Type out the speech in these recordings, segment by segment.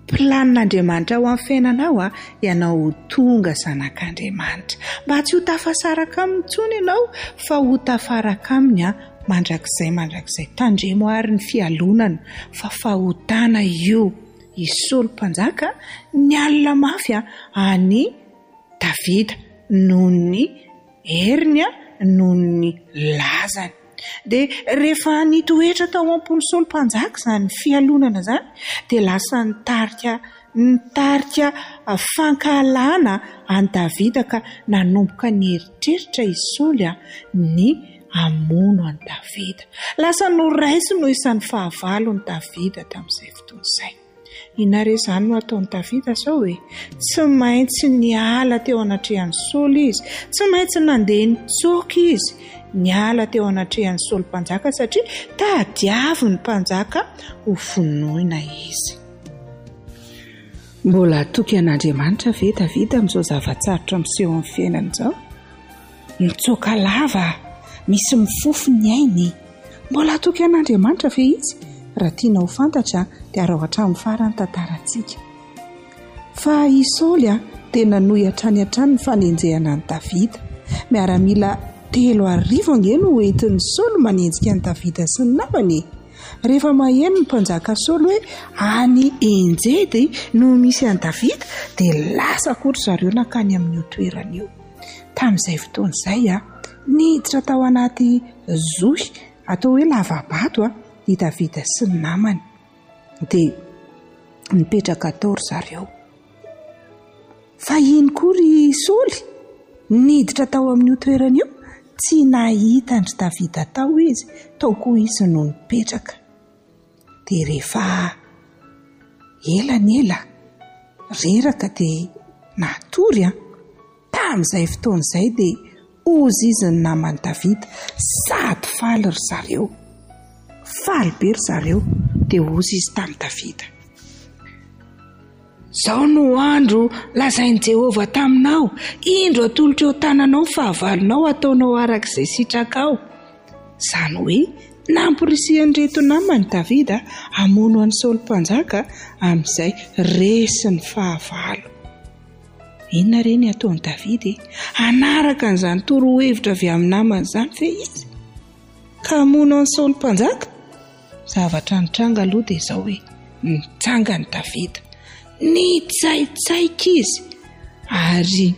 Planin'Andriamanitra ho amin'ny fiainanao ianao tonga zanak'Andriamanitra. Mba tsy ho tafasaraka aminy intsony ianao fa ho tafaraka aminy mandrakizay tandremo ary ny fialonana fa fahotana io Saoly mpanjaka ny alina mafy any Davida noho ny heriny noho ny lazany. Dia rehefa nitoetra tao am-pony Saoly mpanjaka izany fialonana izany dia lasa nitarika fankahalana any Davida ka nanomboka ny eritreritra Saoly ny hamono any Davida. Lasa noraisy noho isan'ny fahavalo ny Davida tamin'izay fotoana izay. Inare izany no ataon'ny Davida sao hoe tsy maintsy niala teo anatrehan'ny Saoly izy, tsy maintsy nandeha nitsoaka izy niala teo anatrehan'ny Saoly mpanjaka satria tadiavy ny mpanjaka ho vonoina izy. Mbola toky an'Andriamanitra ve Davida amin'izao zavatsarotra miseho amin'ny fiainana izao? Mitsoaka lava, misy mifofo ny ainy. Mbola toky an'Andriamanitra ve izy? Raha tiana ho fantatra dia arao hatramin'ny farany tantarantsika. Fa i Saoly dia nanohy hatrany ny fanenjehana an'i Davida. Miaramila 3,000 angeny no entin'ny Saoly manenjika an'i Davida sy ny namany. Rehefa maheno ny mpanjaka Saoly hoe any Enjedy no misy an'i Davida dia lasa akory zareo nakany amin'ny toerana io. Tamin'izay fotoana izay niditra tao anaty zohy atao hoe lavabato i Davida sy ny namany dia nipetraka tao ry zareo. Fa iny kory Saoly niditra tao amin'ny toerana io tsy nahita ny Davida tao izy, tao koa izy no nipetraka. Dia rehefa ela reraka dia natory tamin'izay fotoana izay dia ozy izy ny namany Davida sady faly ry zareo. Faly be ry zareo dia ozy izy tamin'ny Davida. Zao no andro lazain'i Jehovah taminao, indro atolotra eo tananao ny fahavalonao ataonao arak'izay sitrakao. Izany hoe nampirisihan'ireto namany Davida hamono an'i Saoly mpanjaka amin'izay resy ny fahavalo. Inona re ny ataon'i Davida? Hanaraka an'izany torohevitra avy amin'ny namany izany ve izy ka hamono an'i Saoly mpanjaka? Zavatra nitranga aloha dia izao hoe nitsanga ny Davida, nitsaitsaika izy ary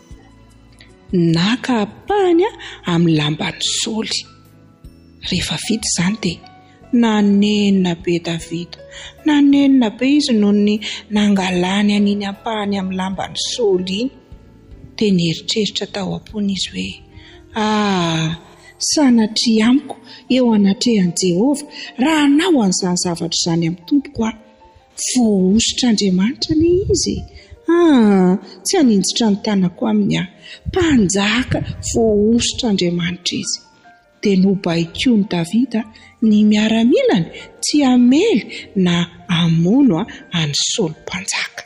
naka apahany amin'ny lamban'ny Saoly. Rehefa vita izany dia nanenina be Davida, nanenina be izy noho ny nangalany an'iny ampahany amin'ny lamban'ny Saoly iny. Dia nieritreritra tao am-pony izy hoe sanatria amiko eo anatrehan'i Jehovah raha anao an'izany zavatra izany amin'ny tompoko voaositra Andriamanitra ilay izy. Tsy haninjitra ny tanako aminy mpanjaka voaositra Andriamanitra izy. Dia nobaikoa ny Davida ny miaramilany tsy hamely na hamono an'i Saoly mpanjaka.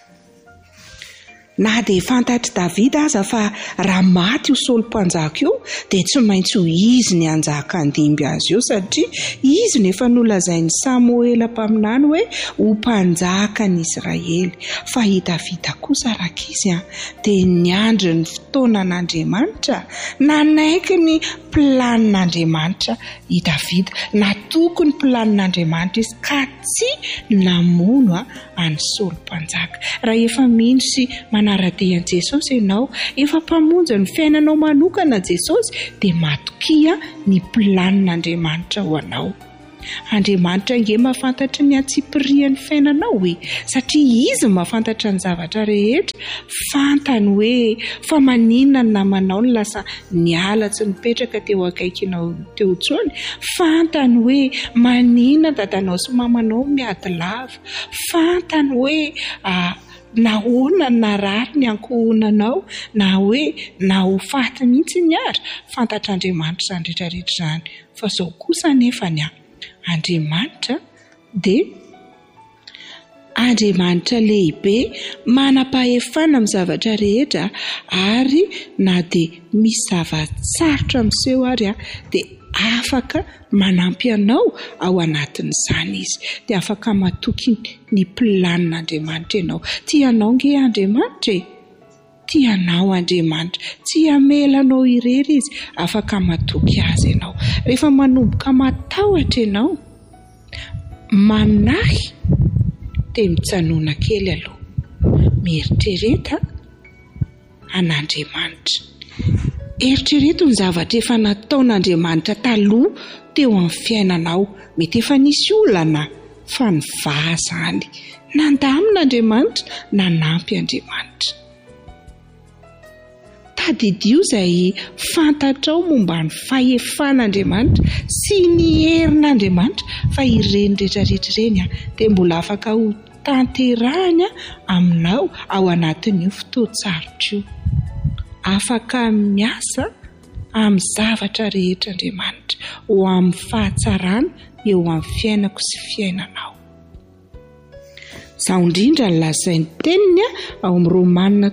Na dia fantatry Davida aza fa raha maty io Saoly mpanjaka io dia tsy maintsy ho izy ny hanjaka andimby azy io satria izy nefa nolazain'i Samuela mpaminany hoe ho mpanjaka ny Israely. Fa i Davida kosa rak'izy dia niandry ny fotoanan'Andriamanitra, nanaiky ny planin'Andriamanitra i Davida, natoko ny planin'Andriamanitra izy ka tsy namono an'i Saoly mpanjaka. Raha efa mino sy manara-dehan'i Jesosy ianao, efa mpamonjy ny fiainanao manokana Jesosy dia matokia ny planin'Andriamanitra ho anao. Andriamanitra nge mahafantatry ny atsipirian'ny fiainanao satria izy mahafantatra ny zavatra rehetra. Fantany hoe fa maninona ny namanao ny lasa niala tsy nipetraka teo akaikinao teo intsony. Fantany hoe maninona dadanao sy mamanao miady lava. Fantany hoe nahoana narary ny ankohonanao na hoe na ho faty mihitsy ny ara. Fantatr'Andriamanitra izany rehetrarehetra izany. Fa izao kosa nefa ny Andriamanitra dia Andriamanitra lehibe, manam-pahefana amin'ny zavatra rehetra ary na dia misy zavatsarotra miseho ary dia afaka manampy anao ao anatin'izany izy, dia afaka matoky ny planin'Andriamanitra ianao. Tianao nge Andriamanitra e? Tianao Andriamanitra, tsy hamelanao irery izy, afaka matoky azy ianao. Rehefa manomboka matahotra ianao, manahy dia mitsanoana kely aloha, mieritrereta an'Andriamanitra. Eritrereto ny zavatra efa nataon'Andriamanitra taloha teo amin'ny fiainanao. Mety efa nisy olana fa nivaha izany, nandamin'Andriamanitra, nanampy Andriamanitra. Tadidio izay fantatrao momba ny fahefan'Andriamanitra sy ny herin'Andriamanitra fa ireny rehetrarehetra ireny dia mbola afaka ho tanterahany aminao ao anatin'io fotoan-tsarotra io. Afaka miasa amin'ny zavatra rehetra Andriamanitra ho amin'ny fahatsarana eo amin'ny fiainako sy fiainanao. Izao indrindra ny lazain'ny teniny ao amin'ny Romanina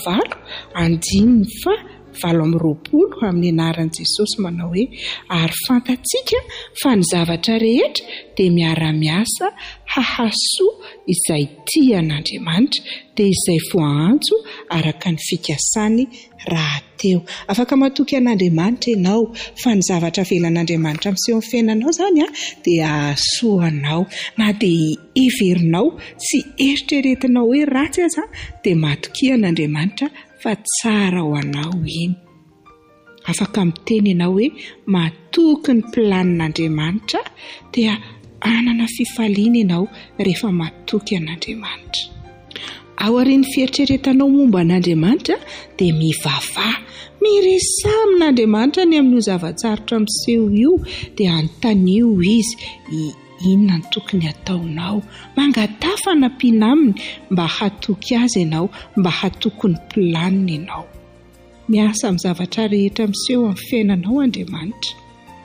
9:7-20 amin'ny anaran'i Jesosy manao hoe: ary fantatsika fa ny zavatra rehetra dia miara-miasa hahasoa izay tian'Andriamanitra dia izay voaantso araka ny fikasany rahateo. Afaka matoky an'Andriamanitra ianao fa ny zavatra velan'Andriamanitra miseho amin'ny fiainanao izany dia hahasoanao, na dia heverinao sy eritreretinao hoe ratsy aza dia matoky an'Andriamanitra fa tsara ho anao iny. Afaka miteny ianao hoe matoky ny planin'Andriamanitra dia anana fifaliana ianao rehefa matoky an'Andriamanitra. Ao aorian'ny fieritreretanao momba an'Andriamanitra dia mivavaha, miresaka amin'Andriamanitra ny amin'io zavatsarotra miseho io, dia anontanio izy inona ny tokony ataonao, mangatafa nampiana aminy mba hatoky azy ianao, mba hatoky ny planiny ianao. Miasa amin'ny zavatra rehetra miseho amin'ny fiainanao Andriamanitra.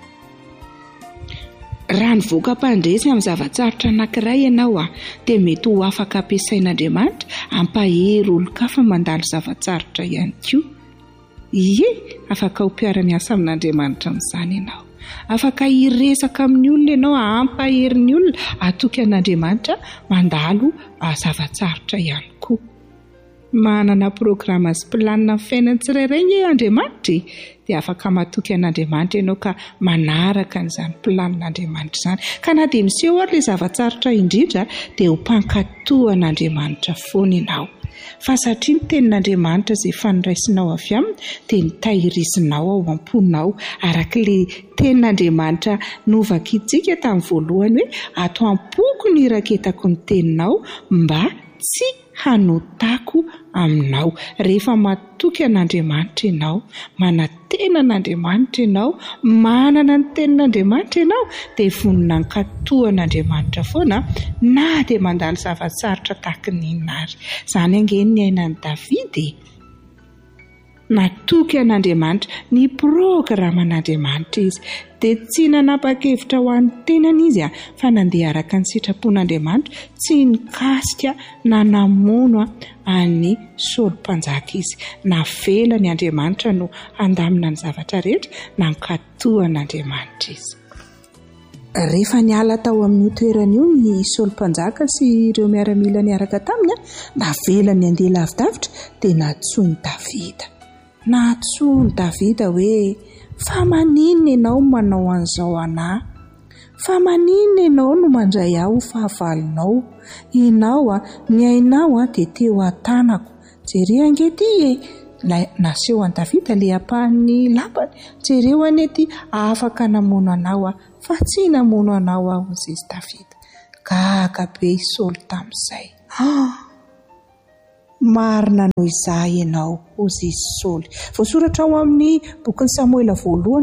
Raha nivoaka mpandresy amin'ny zavatsarotra anankiray ianao dia mety ho afaka ampiasain'Andriamanitra ampahery olon-kafa mandalo zavatsarotra ihany koa. Ie, afaka ho mpiara-miasa amin'Andriamanitra amin'izany ianao. Afaka hiresaka amin'ny olona ianao, ampahery ny olona atoky an'Andriamanitra mandalo zavatsarotra ihany koa. Manana programa sy planina amin'ny fiainany tsirairay ny Andriamanitra dia afaka matoky an'Andriamanitra ianao ka manaraka n'izany planin'Andriamanitra izany. Ka na dia miseho ary ilay zavatsarotra indrindra dia ho mpankatohan'Andriamanitra foana ianao. Fa satria ny tenin'Andriamanitra izay faniraisinao avy aminy dia nitahirizinao ao am-ponao araka ilay tenin'Andriamanitra novakintsika tamin'ny voalohany hoe ato am-poko ny raketako ny teninao mba tsy hanotako aminao. Rehefa matoky an'Andriamanitra ianao, manantena an'Andriamanitra ianao, manana ny tenin'Andriamanitra ianao, dia vonona ny katohan'Andriamanitra foana na dia mandalo zavatsarotra tahaka ny inona ary. Izany ange ny ainan'i Davida, natoky an'Andriamanitra, ny programan'Andriamanitra izy, dia tsy nanapa-kevitra ho an'ny tenany izy fa nandeha araka ny sitrapon'Andriamanitra, tsy nikasika na namono any Saoly-mpanjaka izy. Navela ny Andriamanitra no handamina ny zavatra rehetra, nankatohan'Andriamanitra izy. Rehefa niala tao amin'ny toerana io ny Saoly-mpanjaka sy ireo miaramila niaraka taminy, navela ny andeha lavidavitra dia natsoiny Davida. Natsoiny Davida hoe: fa maninona ianao manao an'izao anahy? Fa maninona ianao no mandray aho ho fahavalonao? Ianao ny ainao dia teo an-tanako. Jereo angety naseho an'i Davida ilay ampahan'ny lampany. Jereo anety afaka namono anao fa tsy namono anao aho hozy izy Davida. Gaga be i Saoly tamin'izay. Marina noho izahay ianao hozy izy Saoly. Voasoratra ao amin'ny bokin'ny Samoela voalohany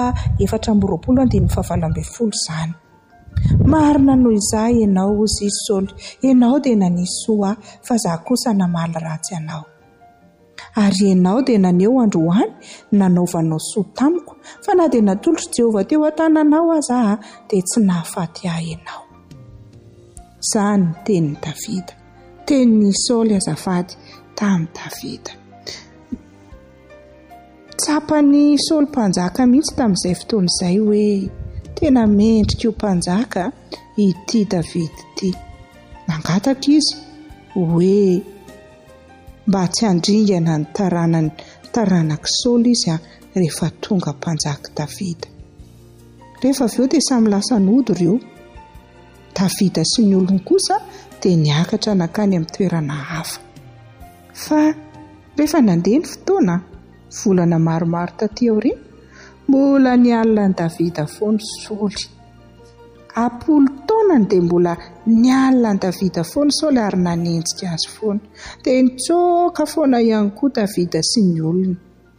4:20 izany. Marina noho izahay ianao hozy izy Saoly. Ianao dia nanisoa fa izaho kosa namaly ratsy anao. Ary ianao dia naneho androany nanaovanao soa tamiko, fa na dia natolotry Jehovah teo an-tananao aza dia tsy nahafaty ahy ianao. Izany ny tenin'i Davida. Tenin'i Saoly azafady tamin'i Davida. Tsapany Saoly mpanjaka mihitsy tamin'izay fotoana izay hoe tena mendrika io mpanjaka ity Davidy ity. Nangataka izy hoe mba tsy handringana ny taranaka Saoly izy rehefa tonga mpanjaka Davida. Rehefa avy eo dia samy lasa nody ireo. Davida sy ny olony kosa dia niakatra nakany amin'ny toerana hafa. Fa rehefa nandeha ny fotoana, volana maromaro taty aoriana, mbola nialina ny Davida foana Saoly. 10 taonany dia mbola nialina ny Davida foana Saoly ary nanenjika azy foana. Dia nitsoaka foana ihany koa Davida sy ny olony.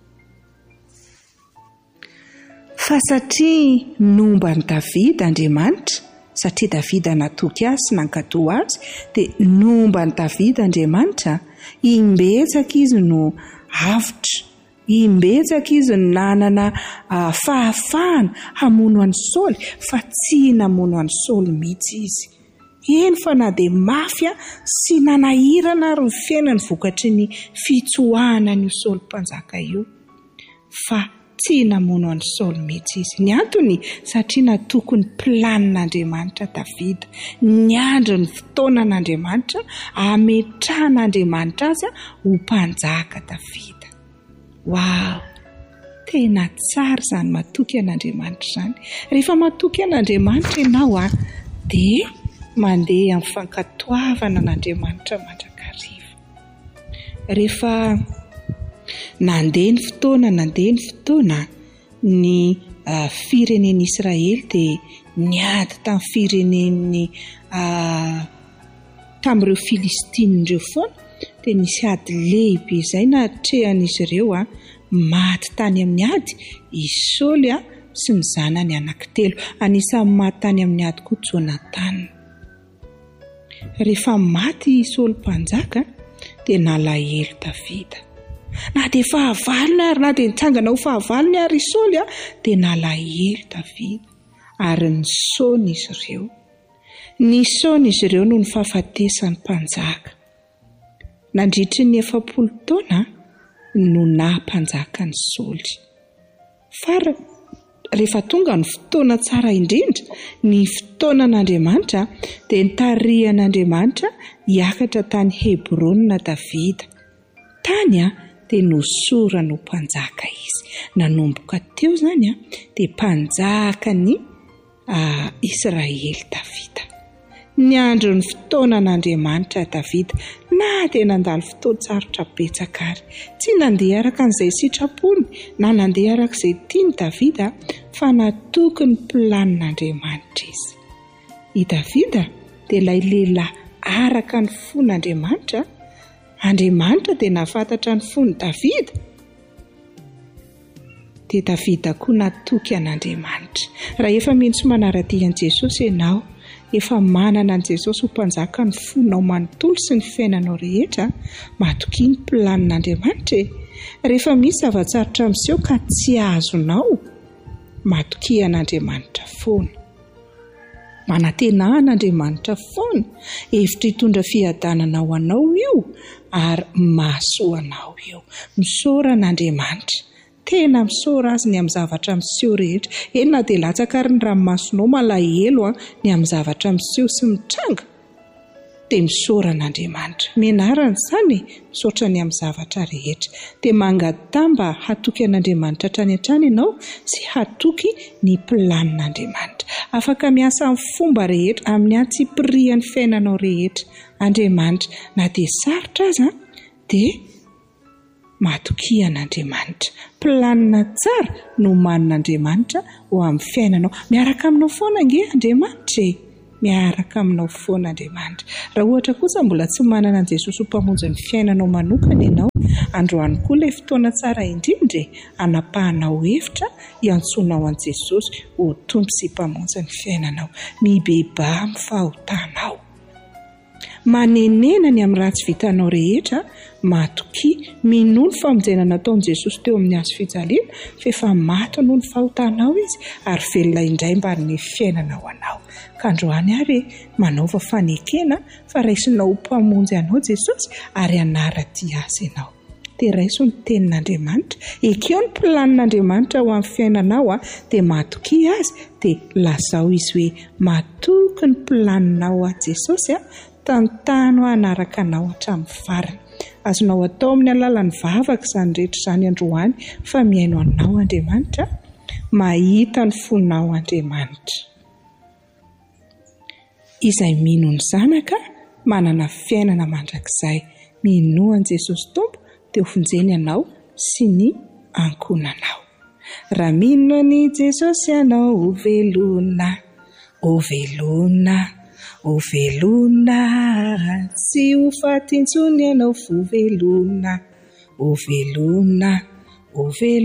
Fa satria nomba ny Davida Andriamanitra, satria Davida natoky azy sy nankatoa azy, dia nomba ny Davida Andriamanitra, imbetsaka izy no avotra, imbetsaka izy no nanana fahafahana hamono an'i Saoly, fa tsy namono an'i Saoly mihitsy izy. Eny fa na dia mafy sy nanahirana ary ny fiainany vokatry ny fitsoahana ny Saoly mpanjaka io, fa tsy namono an'i Saoly mihitsy izy. Ny antony satria natoko ny planin'Andriamanitra Davida, niandry ny fotoanan'Andriamanitra, ametrahan'Andriamanitra azy ho mpanjaka Davida. Wow! Tena tsara izany matoky an'Andriamanitra izany. Rehefa matoky an'Andriamanitra ianao dia mandeha amin'ny fankatoavana an'Andriamanitra mandrakariva. Rehefa nandeha ny fotoana ny firenen'i Israely dia niady tamin'ny firenen'ny tamin'ireo Filistinindreo foana, dia nisy ady lehibe izay natrehan'izy ireo maty tany amin'ny ady i Saoly sy ny zanany anankitelo. Anisan'ny maty tany amin'ny ady koa Jonatana. Rehefa maty Saoly mpanjaka dia nalahelo Davida. Na dia fahavalony ary na dia nitsangana ho fahavalony ary Saoly dia nalahelo Davida ary nisaona izy ireo. Nisaona izy ireo noho ny fahafatesany mpanjaka. Nandritry ny 70 taona no nampanjaka ny Saoly. Fa rehefa tonga ny fotoana tsara indrindra, ny fotoanan'Andriamanitra, dia nitarihan'Andriamanitra hiakatra tany Hebrona Davida. Tany dia nosorana ho mpanjaka izy. Nanomboka teo izany dia mpanjaka ny Israely Davida. Niandro ny fotoanan'Andriamanitra Davida, na dia nandalo fotoan-tsarotra betsaka ary. Tsy nandeha araka an'izay sitrapony, na nandeha araka izay tiany Davida, fa natoky ny planin'Andriamanitra izy. I Davida dia ilay lehilahy araka ny fon'Andriamanitra. Andriamanitra dia nafantatra ny fony Davida, dia Davida koa natoky an'Andriamanitra. Raha efa mihitsy manara-dia an'i Jesosy ianao, efa manana an'i Jesosy ho mpanjaka ny fonao manontolo sy ny fiainanao rehetra, matoky ny planin'Andriamanitra. Rehefa misy zava-tsarotra miseho ka tsy azonao, matoky an'Andriamanitra foana. Manantenan'Andriamanitra foana, hevitra hitondra fiadanana ho anao io ary mahasoa anao io. Misaora an'Andriamanitra, tena misaora azy ny amin'ny zavatra miseho rehetra. Eny na dia latsaka ary ny ranomasonao malahelo ny amin'ny zavatra miseho sy mitranga, dia misaora an'Andriamanitra. Menarana izany, misaotra ny amin'ny zavatra rehetra. Dia mangatamba hatoky an'Andriamanitra hatrany hatrany ianao sy hatoky ny planin'Andriamanitra. Afaka miasa amin'ny fomba rehetra, amin'ny antsipirian'ny fiainanao rehetra Andriamanitra. Na dia sarotra aza dia matoky an'Andriamanitra. Planina tsara no manin'Andriamanitra ho amin'ny fiainanao. Miaraka aminao foana ange Andriamanitra miaraka aminao foana Andriamanitra. Raha ohatra kosa mbola tsy manana an'i Jesosy ho mpamonjy ny fiainanao manokana ianao, androany koa ilay fotoana tsara indrindra anapahanao hevitra hiantsonao an'i Jesosy ho tompo sy mpamonjy ny fiainanao. Mibeba amin'ny fahotanao, manenena ny amin'ny ratsy vitanao rehetra, matoky minono famonjena nataon'i Jesosy teo amin'ny hazo fijaliana, fa efa maty noho ny fahotanao izy ary velona indray mba ny fiainanao anao. Ka androany ary manaova fanekena fa raisinao mpamonjy anao Jesosy ary anara-dia azy ianao. teraiso ny tenin'Andriamanitra. Ekeo ny planin'Andriamanitra ho amin'ny fiainanao dia matokia azy dia lazao izy hoe matoky ny planinao a Jesosy tantahanao hanaraka anao hatramin'ny farany. Azonao atao amin'ny alalan'ny vavaka izany rehetra izany androany fa mihaino anao Andriamanitra, mahita ny fonao Andriamanitra. Izay mino ny zanaka manana fiainana mandrakizay. Mino an Jesosy Tompo dia ho vonjeny ianao sy ny ankonanao. Raha mino ny Jesosy ianao ho velona, ho velona, ho velona, tsy ho faty intsony ianao ho velona, ho velona, ho velona.